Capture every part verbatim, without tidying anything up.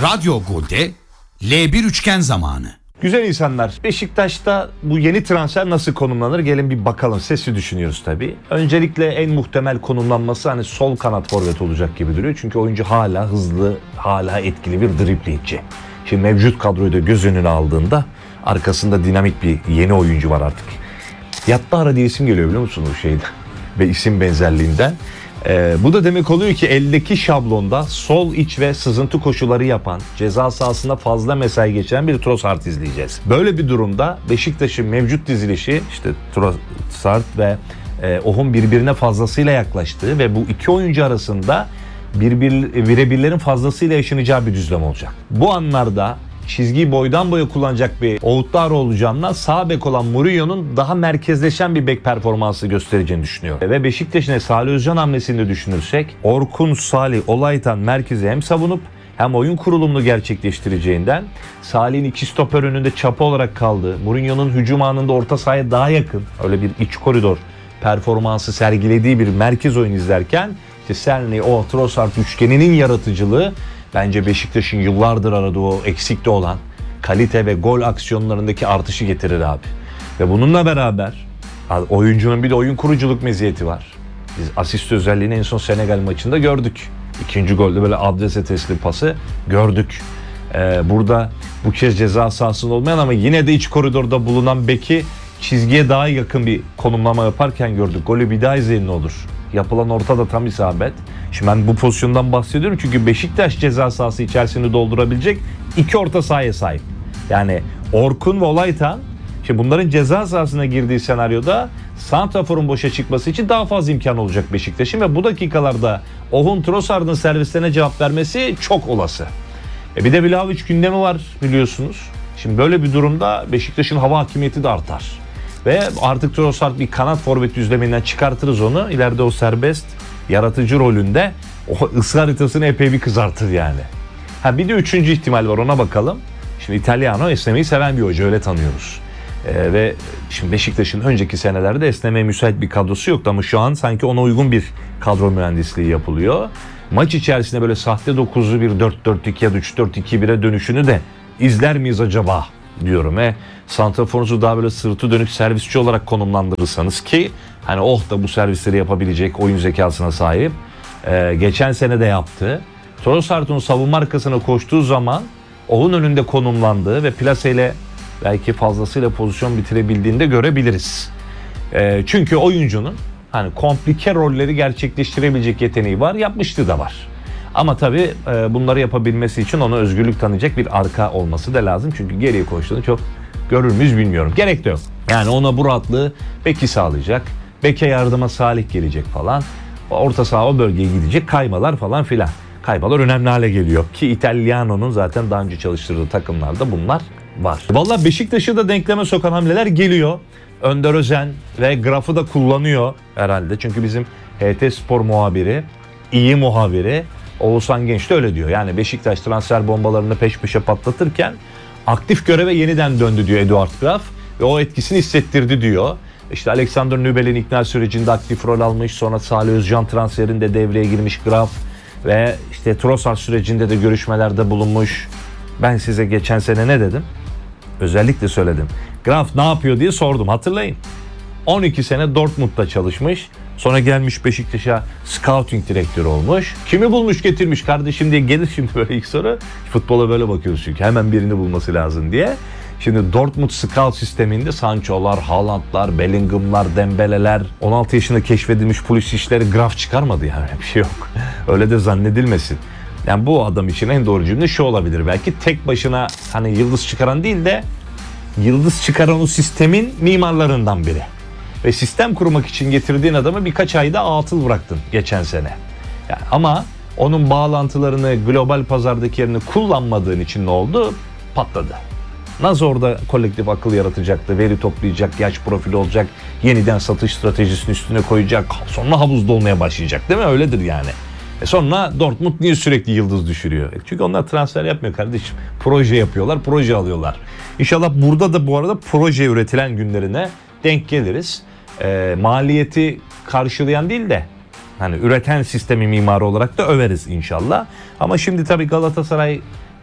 Radyo Gol'de L bir üçgen zamanı. Güzel insanlar, Beşiktaş'ta bu yeni transfer nasıl konumlanır? Gelin bir bakalım. Sesi düşünüyoruz tabii. Öncelikle en muhtemel konumlanması hani sol kanat forvet olacak gibi duruyor. Çünkü oyuncu hala hızlı, hala etkili bir driblingçi. Şimdi mevcut kadroyu da göz önüne aldığında arkasında dinamik bir yeni oyuncu var artık. Yattara diye isim geliyor biliyor musunuz bu şeyden? Ve isim benzerliğinden. Ee, bu da demek oluyor ki eldeki şablonda sol iç ve sızıntı koşuları yapan, ceza sahasında fazla mesai geçiren bir Trossard izleyeceğiz. Böyle bir durumda Beşiktaş'ın mevcut dizilişi işte Trossard ve e, Ohun birbirine fazlasıyla yaklaştığı ve bu iki oyuncu arasında birbir, birebirlerin fazlasıyla yaşanacağı bir düzlem olacak. Bu anlarda çizgiyi boydan boya kullanacak bir Ouattara olacağından sağ bek olan Murillo'nun daha merkezleşen bir bek performansı göstereceğini düşünüyor. Ve Beşiktaş'ın Salih Özcan hamlesini de düşünürsek Orkun, Salih, Olaytan merkezi hem savunup hem oyun kurulumunu gerçekleştireceğinden Salih'in iki stoper önünde çapa olarak kaldığı, Mourinho'nun hücum anında orta sahaya daha yakın öyle bir iç koridor performansı sergilediği bir merkez oyun izlerken işte Selny, o Trossard üçgeninin yaratıcılığı bence Beşiktaş'ın yıllardır aradığı o eksikte olan kalite ve gol aksiyonlarındaki artışı getirir abi. Ve bununla beraber oyuncunun bir de oyun kuruculuk meziyeti var. Biz asist özelliğini en son Senegal maçında gördük. İkinci golde böyle adrese teslim pası gördük. Ee, burada bu kez ceza sahasında olmayan ama yine de iç koridorda bulunan beki çizgiye daha yakın bir konumlama yaparken gördük. Golü bir daha izleyin ne olur. Yapılan orta da tam isabet. Şimdi ben bu pozisyondan bahsediyorum çünkü Beşiktaş ceza sahası içerisini doldurabilecek iki orta sahaya sahip. Yani Orkun ve Olaytan, şimdi bunların ceza sahasına girdiği senaryoda santraforun boşa çıkması için daha fazla imkan olacak Beşiktaş'ın ve bu dakikalarda Ohun Trossard'ın servislerine cevap vermesi çok olası. E bir de Vlahovic gündemi var biliyorsunuz. Şimdi böyle bir durumda Beşiktaş'ın hava hakimiyeti de artar. Ve artık Trossard bir kanat forvet düzleminden çıkartırız onu. İleride o serbest yaratıcı rolünde o ısı haritasını epey bir kızartır yani. Ha bir de üçüncü ihtimal var, ona bakalım. Şimdi Italiano esnemeyi seven bir hoca, öyle tanıyoruz. Ee, ve şimdi Beşiktaş'ın önceki senelerde esnemeye müsait bir kadrosu yoktu ama şu an sanki ona uygun bir kadro mühendisliği yapılıyor. Maç içerisinde böyle sahte dokuzlu bir dört dört iki ya da üç dört iki bire dönüşünü de izler miyiz acaba diyorum. E, santraforunuzu daha böyle sırtı dönük servisçi olarak konumlandırırsanız ki hani oh da bu servisleri yapabilecek oyun zekasına sahip. Ee, geçen sene de yaptı. Trossard'ın savunma arkasına koştuğu zaman Ohun önünde konumlandığı ve plaseyle belki fazlasıyla pozisyon bitirebildiğini de görebiliriz. Ee, çünkü oyuncunun hani komplike rolleri gerçekleştirebilecek yeteneği var, yapmışlığı da var. Ama tabii e, bunları yapabilmesi için ona özgürlük tanıyacak bir arka olması da lazım. Çünkü geriye koştuğunu çok görür müyüz bilmiyorum. Gerek de yok. Yani ona bu rahatlığı beki sağlayacak. Beke yardıma Salih gelecek falan. Orta saha o bölgeye gidecek. Kaymalar falan filan. Kaymalar önemli hale geliyor. Ki Italiano'nun zaten daha önce çalıştırdığı takımlarda bunlar var. Vallahi Beşiktaş'ı da denkleme sokan hamleler geliyor. Önder Özen ve Graf'ı da kullanıyor herhalde. Çünkü bizim H T Spor muhabiri, iyi muhabiri Oğuzhan Genç de öyle diyor. Yani Beşiktaş transfer bombalarını peş peşe patlatırken aktif göreve yeniden döndü diyor Eduard Graf. Ve o etkisini hissettirdi diyor. İşte Alexander Nübel'in ikna sürecinde aktif rol almış. Sonra Salih Özcan transferinde devreye girmiş Graf. Ve işte Trossard sürecinde de görüşmelerde bulunmuş. Ben size geçen sene ne dedim? Özellikle söyledim. Graf ne yapıyor diye sordum, hatırlayın. on iki sene Dortmund'da çalışmış. Sonra gelmiş Beşiktaş'a scouting direktörü olmuş. Kimi bulmuş getirmiş kardeşim diye gelir şimdi böyle ilk soru. Futbola böyle bakıyoruz çünkü hemen birini bulması lazım diye. Şimdi Dortmund scout sisteminde Sancho'lar, Haaland'lar, Bellingham'lar, Dembele'ler, on altı yaşında keşfedilmiş polis işleri Graf çıkarmadı yani, bir şey yok. Öyle de zannedilmesin. Yani bu adam için en doğru cümle şu olabilir belki, tek başına hani yıldız çıkaran değil de yıldız çıkaran o sistemin mimarlarından biri. Ve sistem kurmak için getirdiğin adamı birkaç ayda atıl bıraktın geçen sene. Yani ama onun bağlantılarını, global pazardaki yerini kullanmadığın için ne oldu? Patladı. Nasıl orada kolektif akıl yaratacaktı, veri toplayacak, yaş profili olacak, yeniden satış stratejisinin üstüne koyacak, sonra havuzda olmaya başlayacak değil mi? Öyledir yani. E sonra Dortmund niye sürekli yıldız düşürüyor? E çünkü onlar transfer yapmıyor kardeşim. Proje yapıyorlar, proje alıyorlar. İnşallah burada da bu arada proje üretilen günlerine denk geliriz. E, maliyeti karşılayan değil de hani üreten sistemi mimarı olarak da överiz inşallah. Ama şimdi tabii Galatasaray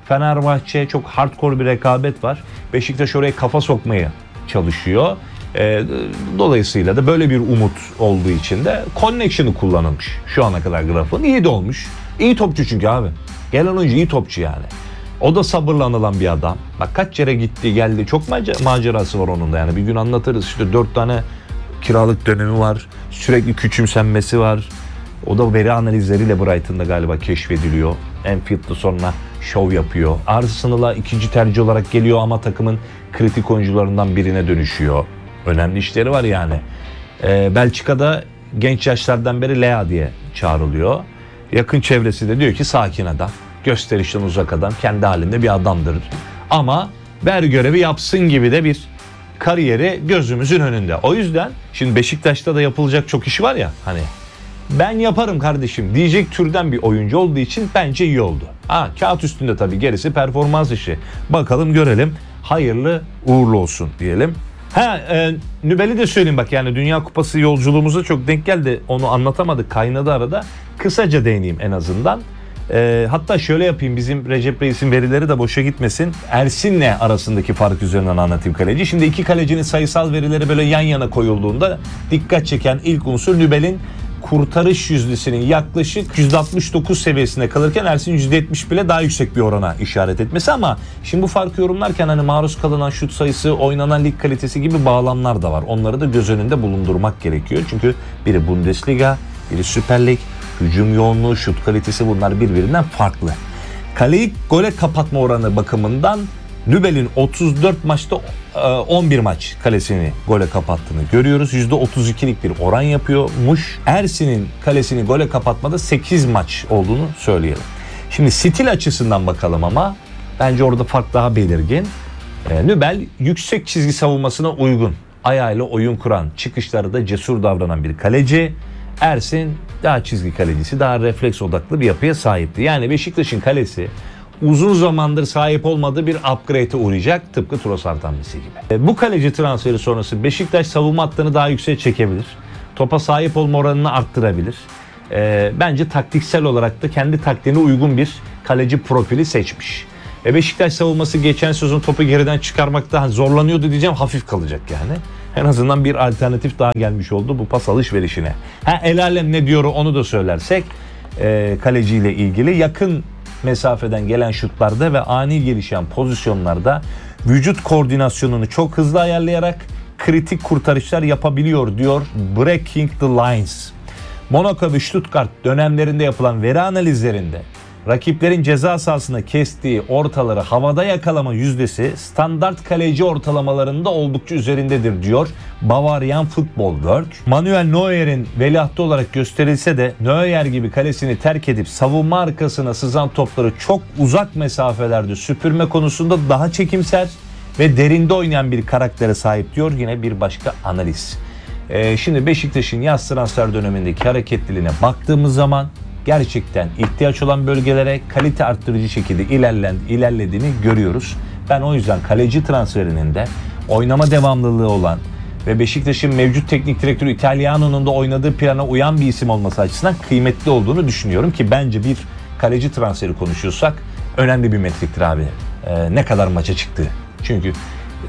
Fenerbahçe çok hardcore bir rekabet var. Beşiktaş oraya kafa sokmaya çalışıyor. E, dolayısıyla da böyle bir umut olduğu için de connection'ı kullanılmış. Şu ana kadar grafın iyi de olmuş. İyi topçu çünkü abi. Gelen oyuncu iyi topçu yani. O da sabırla anılan bir adam. Bak kaç yere gitti geldi. Çok macer- macerası var onun da yani. Bir gün anlatırız. İşte dört tane kiralık dönemi var. Sürekli küçümsenmesi var. O da veri analizleriyle Brighton'da galiba keşfediliyor. Enfield'da sonra şov yapıyor. Arsenal'a ikinci tercih olarak geliyor ama takımın kritik oyuncularından birine dönüşüyor. Önemli işleri var yani. Ee, Belçika'da genç yaşlardan beri Lea diye çağrılıyor. Yakın çevresi de diyor ki sakin adam. Gösterişten uzak adam. Kendi halinde bir adamdır. Ama ver görevi yapsın gibi de bir kariyeri gözümüzün önünde. O yüzden şimdi Beşiktaş'ta da yapılacak çok iş var ya hani. Ben yaparım kardeşim diyecek türden bir oyuncu olduğu için bence iyi oldu. Ha, kağıt üstünde tabii gerisi performans işi. Bakalım görelim. Hayırlı uğurlu olsun diyelim. Ha, e, Nübel'i de söyleyeyim bak yani Dünya Kupası yolculuğumuza çok denk geldi. Onu anlatamadık, kaynadı arada. Kısaca değineyim en azından. E, hatta şöyle yapayım, bizim Recep Reis'in verileri de boşa gitmesin. Ersin'le arasındaki fark üzerinden anlatayım kaleci. Şimdi iki kalecinin sayısal verileri böyle yan yana koyulduğunda dikkat çeken ilk unsur Nübel'in kurtarış yüzdesinin yaklaşık yüzde altmış dokuz seviyesinde kalırken Ersin yüzde yetmiş bile daha yüksek bir orana işaret etmesi. Ama şimdi bu farkı yorumlarken hani maruz kalınan şut sayısı, oynanan lig kalitesi gibi bağlamlar da var. Onları da göz önünde bulundurmak gerekiyor. Çünkü biri Bundesliga, biri Süper Lig, hücum yoğunluğu, şut kalitesi, bunlar birbirinden farklı. Kaleyi gole kapatma oranı bakımından Nübel'in otuz dört maçta on bir maç kalesini gole kapattığını görüyoruz. yüzde otuz ikilik bir oran yapıyormuş. Ersin'in kalesini gole kapatmada sekiz maç olduğunu söyleyelim. Şimdi stil açısından bakalım ama bence orada fark daha belirgin. Nübel yüksek çizgi savunmasına uygun, ayağıyla oyun kuran, çıkışları da cesur davranan bir kaleci. Ersin daha çizgi kalecisi, daha refleks odaklı bir yapıya sahipti. Yani Beşiktaş'ın kalesi uzun zamandır sahip olmadığı bir upgrade'e uğrayacak, tıpkı Trossard hamlesi gibi. Bu kaleci transferi sonrası Beşiktaş savunma hattını daha yükseğe çekebilir. Topa sahip olma oranını arttırabilir. E, bence taktiksel olarak da kendi taktiğine uygun bir kaleci profili seçmiş. E, Beşiktaş savunması geçen sezon topu geriden çıkarmakta zorlanıyordu diyeceğim, hafif kalacak yani. En azından bir alternatif daha gelmiş oldu bu pas alışverişine. Ha, el alem ne diyor onu da söylersek e, kaleciyle ilgili yakın mesafeden gelen şutlarda ve ani gelişen pozisyonlarda vücut koordinasyonunu çok hızlı ayarlayarak kritik kurtarışlar yapabiliyor diyor Breaking the Lines. Monaco ve Stuttgart dönemlerinde yapılan veri analizlerinde rakiplerin ceza sahasına kestiği ortaları havada yakalama yüzdesi standart kaleci ortalamalarında oldukça üzerindedir diyor Bavarian Football World. Manuel Neuer'in veliahtı olarak gösterilse de Neuer gibi kalesini terk edip savunma arkasına sızan topları çok uzak mesafelerde süpürme konusunda daha çekimser ve derinde oynayan bir karaktere sahip diyor yine bir başka analiz. Ee, şimdi Beşiktaş'ın yaz transfer dönemindeki hareketliliğine baktığımız zaman gerçekten ihtiyaç olan bölgelere kalite arttırıcı şekilde ilerlen, ilerlediğini görüyoruz. Ben o yüzden kaleci transferinin de oynama devamlılığı olan ve Beşiktaş'ın mevcut teknik direktörü Italiano'nun da oynadığı plana uyan bir isim olması açısından kıymetli olduğunu düşünüyorum ki bence bir kaleci transferi konuşuyorsak önemli bir metriktir abi. Ee, ne kadar maça çıktı. Çünkü e,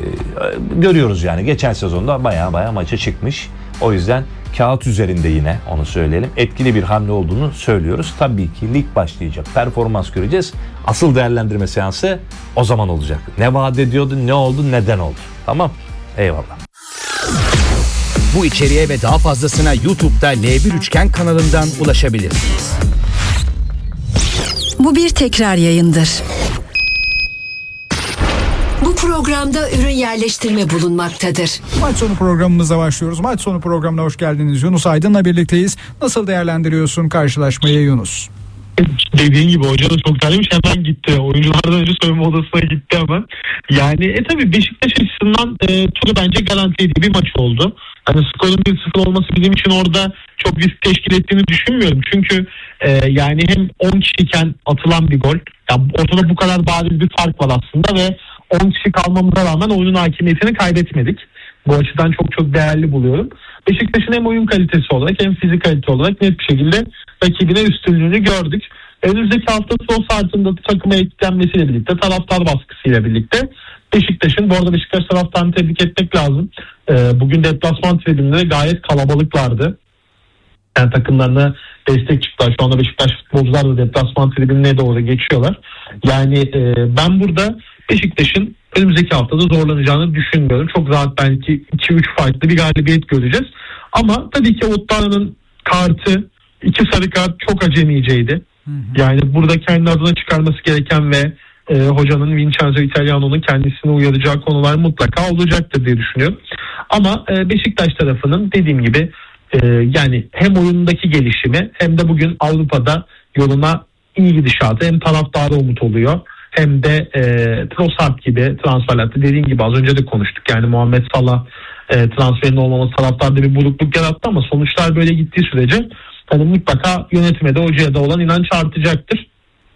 görüyoruz yani geçen sezonda baya baya maça çıkmış. O yüzden kağıt üzerinde yine onu söyleyelim. Etkili bir hamle olduğunu söylüyoruz. Tabii ki lig başlayacak. Performans göreceğiz. Asıl değerlendirme seansı o zaman olacak. Ne vaat ediyordu, ne oldu, neden oldu? Tamam. Eyvallah. Bu içeriğe ve daha fazlasına YouTube'da L bir Üçgen kanalından ulaşabilirsiniz. Bu bir tekrar yayındır. Bu programda ürün yerleştirme bulunmaktadır. Maç sonu programımıza başlıyoruz. Maç sonu programına hoş geldiniz. Yunus Aydın'la birlikteyiz. Nasıl değerlendiriyorsun karşılaşmayı Yunus? Dediğin gibi hoca da çok terlemiş, hemen gitti. Oyunculardan önce soyunma odasına gitti hemen. Yani e tabii Beşiktaş açısından e, turu bence garantilediği bir maç oldu. Hani skorun bir sıfır olması bizim için orada çok risk teşkil ettiğini düşünmüyorum. Çünkü e, yani hem on kişiyken atılan bir gol. Ya ortada bu kadar bariz bir fark var aslında ve on kişi kalmamıza rağmen oyunun hakimiyetini kaybetmedik. Bu açıdan çok çok değerli buluyorum. Beşiktaş'ın hem oyun kalitesi olarak hem fizik kalite olarak net bir şekilde rakibine üstünlüğünü gördük. önümüzdeki hafta Trossard'ın da takıma eklenmesiyle birlikte, taraftar baskısıyla birlikte Beşiktaş'ın, bu arada Beşiktaş taraftarını tebrik etmek lazım. Ee, bugün deplasman tribünleri gayet kalabalıklardı. Yani takımlarına destek çıktılar. Şu anda Beşiktaş futbolcular da deplasman tribününe doğru geçiyorlar. Yani e, ben burada Beşiktaş'ın önümüzdeki haftada zorlanacağını düşünmüyorum. Çok rahat belki iki üç farklı bir galibiyet göreceğiz. Ama tabii ki Ottano'nun kartı, iki sarı kart çok acemiceydi. Hı hı. Yani burada kendi adına çıkarması gereken ve e, hocanın, Vincenzo Italiano'nun kendisini uyaracağı konular mutlaka olacaktır diye düşünüyorum. Ama e, Beşiktaş tarafının dediğim gibi e, yani hem oyundaki gelişimi hem de bugün Avrupa'da yoluna iyi gidişatı, hem taraftarı umut oluyor hem de e, Trossard gibi transferlerde, dediğim gibi az önce de konuştuk. Yani Muhammed Salah e, transferinin olmaması taraftarda bir burukluk yarattı ama sonuçlar böyle gittiği sürece hani mutlaka yönetime de hocaya da olan inanç artacaktır.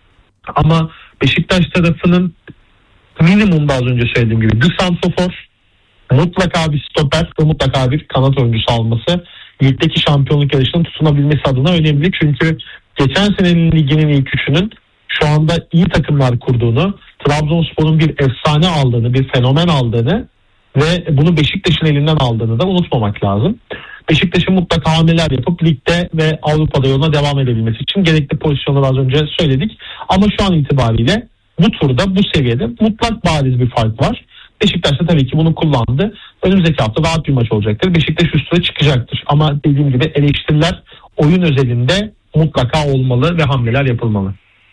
Ama Beşiktaş tarafının minimumda az önce söylediğim gibi bir santrafor, mutlaka bir stoper ve mutlaka bir kanat oyuncusu alması ligdeki şampiyonluk yarışının tutunabilmesi adına önemli. Çünkü geçen senenin liginin ilk üçünün şu anda iyi takımlar kurduğunu, Trabzonspor'un bir efsane aldığını, bir fenomen aldığını ve bunu Beşiktaş'ın elinden aldığını da unutmamak lazım. Beşiktaş'ın mutlaka hamleler yapıp ligde ve Avrupa'da yoluna devam edebilmesi için gerekli pozisyonları az önce söyledik. Ama şu an itibariyle bu turda, bu seviyede mutlak bariz bir fark var. Beşiktaş da tabii ki bunu kullandı. Önümüzdeki hafta rahat bir maç olacaktır. Beşiktaş üstüne çıkacaktır. Ama dediğim gibi eleştiriler oyun özelinde mutlaka olmalı ve hamleler yapılmalı.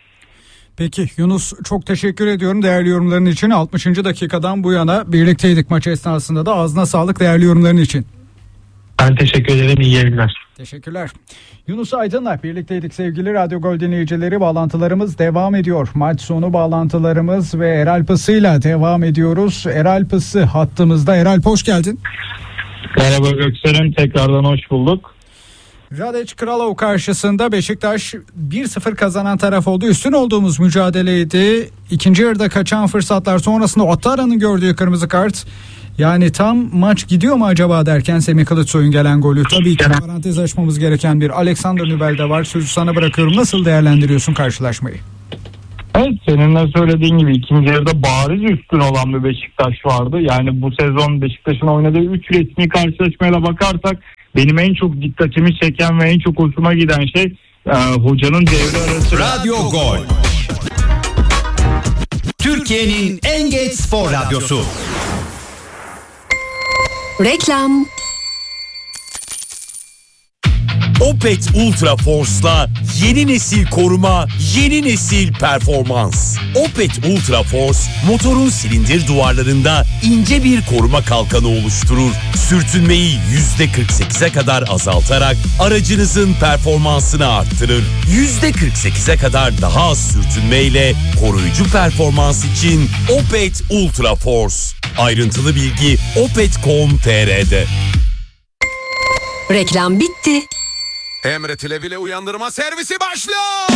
Peki Yunus, çok teşekkür ediyorum değerli yorumların için. altmışıncı dakikadan bu yana birlikteydik maç esnasında da. Ağzına sağlık değerli yorumların için. Ben teşekkür ederim. İyi yayınlar. Teşekkürler. Yunus Aydın'la birlikteydik sevgili Radyo Gol dinleyicileri. Bağlantılarımız devam ediyor. Maç sonu bağlantılarımız ve Eralp Isı'yla devam ediyoruz. Eralp Isı hattımızda. Eralp, hoş geldin. Merhaba Göksel'im, tekrardan hoş bulduk. Radec Kralov karşısında Beşiktaş bir sıfır kazanan taraf oldu. Üstün olduğumuz mücadeleydi. İkinci yarıda kaçan fırsatlar sonrasında Ottara'nın gördüğü kırmızı kart. Yani tam maç gidiyor mu acaba derken Semih Kılıçsoy'un gelen golü. Tabii ki parantez açmamız gereken bir Alexander Nübel de var. Sözü sana bırakıyorum. Nasıl değerlendiriyorsun karşılaşmayı? Evet, senin de söylediğin gibi ikinci yarıda bariz üstün olan bir Beşiktaş vardı. Yani bu sezon Beşiktaş'ın oynadığı üç resmi karşılaşmaya da bakarsak benim en çok dikkatimi çeken ve en çok hoşuma giden şey e, hocanın devre arası. Radyo Gol. Türkiye'nin en geç spor radyosu. Reklam. Opet Ultra Force'la yeni nesil koruma, yeni nesil performans. Opet Ultra Force, motorun silindir duvarlarında ince bir koruma kalkanı oluşturur. Sürtünmeyi yüzde kırk sekize kadar azaltarak aracınızın performansını arttırır. yüzde kırk sekize kadar daha az sürtünmeyle koruyucu performans için Opet Ultra Force. Ayrıntılı bilgi opet nokta com nokta tr'de. Reklam bitti. Emre Tilevi'yle uyandırma servisi başlıyor.